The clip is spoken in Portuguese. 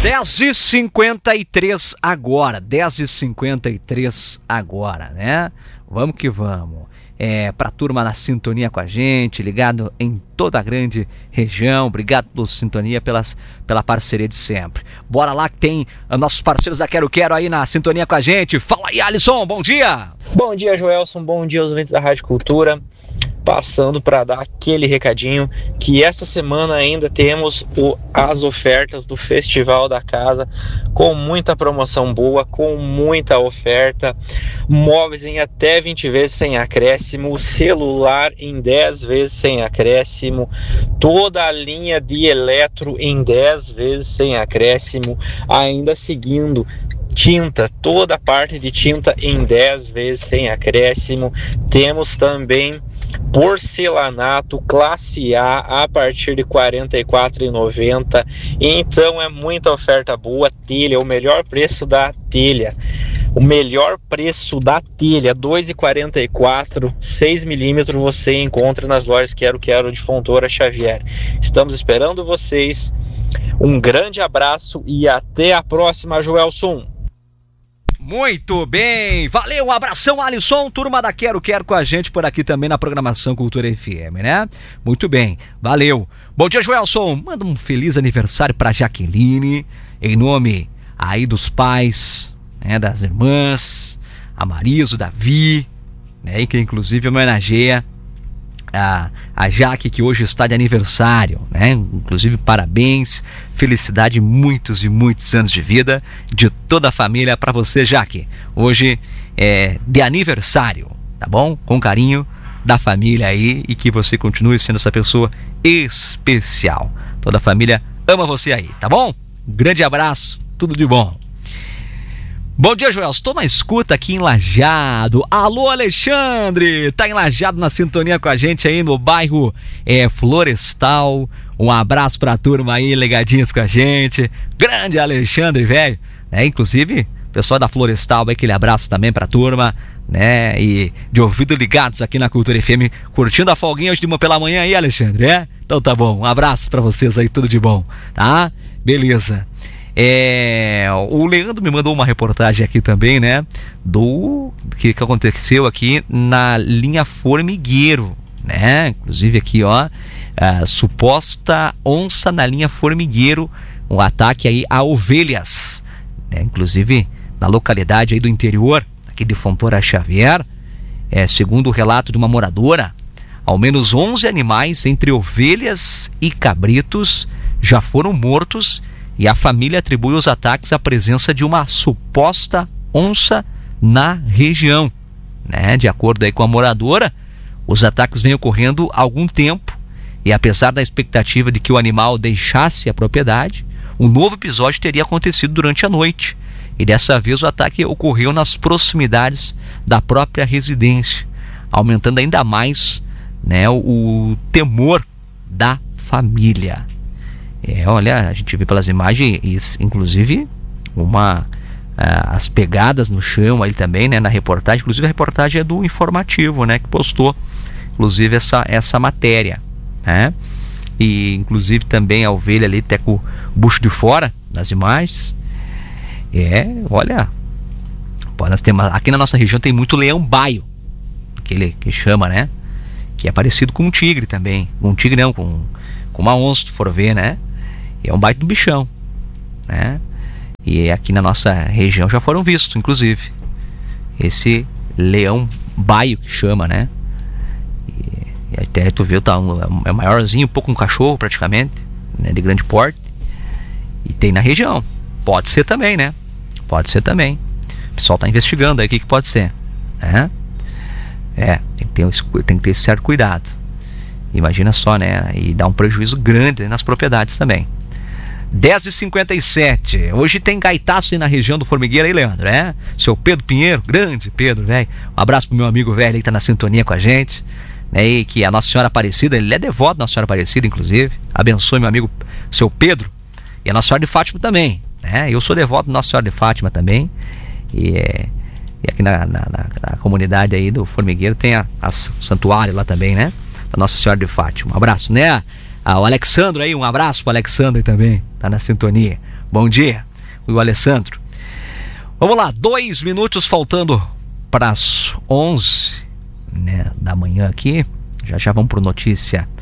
10h53 agora, 10h53 agora, né? Vamos que vamos. Pra turma na sintonia com a gente, ligado em toda a grande região. Obrigado pela sintonia, pela parceria de sempre. Bora lá que tem nossos parceiros da Quero Quero aí na sintonia com a gente. Fala aí, Alisson, bom dia! Bom dia, Joelson, bom dia aos ouvintes da Rádio Cultura. Passando para dar aquele recadinho que essa semana ainda temos as ofertas do Festival da Casa, com muita promoção boa, com muita oferta, móveis em até 20 vezes sem acréscimo, celular em 10 vezes sem acréscimo, toda a linha de eletro em 10 vezes sem acréscimo, ainda seguindo tinta, toda a parte de tinta em 10 vezes sem acréscimo. Temos também porcelanato classe A partir de R$ 44,90. Então é muita oferta boa. Telha, o melhor preço da telha. O melhor preço da telha, R$ 2,44, 6mm, você encontra nas lojas Quero Quero de Fontoura Xavier. Estamos esperando vocês. Um grande abraço e até a próxima, Joelson. Muito bem, valeu, um abração, Alisson, turma da Quero Quero com a gente por aqui também na programação Cultura FM, né? Muito bem, valeu. Bom dia, Joelson, manda um feliz aniversário pra Jaqueline, em nome aí dos pais, né, das irmãs, a Marisa, o Davi, né, e que inclusive homenageia a Jaque, que hoje está de aniversário, né? Inclusive parabéns, felicidade, muitos e muitos anos de vida de toda a família para você, Jaque. Hoje é de aniversário, tá bom? Com carinho da família aí, e que você continue sendo essa pessoa especial. Toda a família ama você aí, tá bom? Um grande abraço, tudo de bom. Bom dia, Joel. Estou na escuta aqui em Lajeado. Alô, Alexandre! Tá em Lajeado na sintonia com a gente aí no bairro Florestal. Um abraço pra turma aí, ligadinhos com a gente. Grande Alexandre, velho. Inclusive, pessoal da Florestal, aquele abraço também pra turma, né? E de ouvido ligados aqui na Cultura FM, curtindo a folguinha hoje de uma pela manhã aí, Alexandre, é? Então tá bom. Um abraço pra vocês aí, tudo de bom, tá? Beleza. O Leandro me mandou uma reportagem aqui também, né, do que aconteceu aqui na linha Formigueiro, né, inclusive aqui, ó, a suposta onça na linha Formigueiro, um ataque aí a ovelhas, né, inclusive na localidade aí do interior, aqui de Fontoura Xavier, segundo o relato de uma moradora, ao menos 11 animais, entre ovelhas e cabritos, já foram mortos. E a família atribui os ataques à presença de uma suposta onça na região, né? De acordo aí com a moradora, os ataques vêm ocorrendo há algum tempo, e apesar da expectativa de que o animal deixasse a propriedade, um novo episódio teria acontecido durante a noite, e dessa vez o ataque ocorreu nas proximidades da própria residência, aumentando ainda mais, né, o temor da família. Olha, a gente vê pelas imagens, inclusive, as pegadas no chão aí também, né, na reportagem. Inclusive a reportagem é do Informativo, né, que postou, inclusive, essa matéria, né? E, inclusive, também a ovelha ali até com o bucho de fora nas imagens. Olha, nós temos, aqui na nossa região tem muito leão baio, que chama, né? Que é parecido com um tigre também. Um tigre não, com uma onça, se for ver, né? É um baita do bichão, né? E aqui na nossa região já foram vistos, inclusive, esse leão baio que chama, né? E até tu vê, é maiorzinho, um pouco um cachorro praticamente, né? De grande porte. E tem na região. Pode ser também, né? Pode ser também. O pessoal tá investigando aí o que pode ser, né? Tem que ter esse certo cuidado. Imagina só, né? E dá um prejuízo grande nas propriedades também. 10h57. Hoje tem gaitaço aí na região do Formigueiro aí, Leandro, né? Seu Pedro Pinheiro, grande Pedro, velho. Um abraço pro meu amigo velho aí que tá na sintonia com a gente, né? E que a Nossa Senhora Aparecida, ele é devoto da Nossa Senhora Aparecida, inclusive. Abençoe meu amigo, seu Pedro. E a Nossa Senhora de Fátima também, né? Eu sou devoto da Nossa Senhora de Fátima também. E aqui na comunidade aí do Formigueiro tem o santuário lá também, né? Da Nossa Senhora de Fátima. Um abraço, né? O Alexandre aí, um abraço pro Alexandre também, tá na sintonia. Bom dia, o Alessandro. Vamos lá, 2 minutos faltando para as 11, né, da manhã aqui. Já vamos para notícia